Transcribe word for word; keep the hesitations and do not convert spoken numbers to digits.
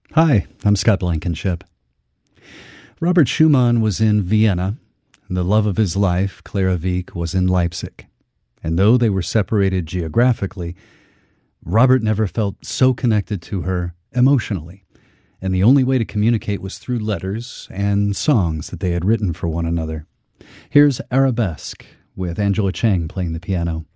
Hi, I'm Scott Blankenship. Robert Schumann was in Vienna. The love of his life, Clara Wieck, was in Leipzig. And though they were separated geographically, Robert never felt so connected to her emotionally. And the only way to communicate was through letters and songs that they had written for one another. Here's Arabesque with Angela Chang playing the piano.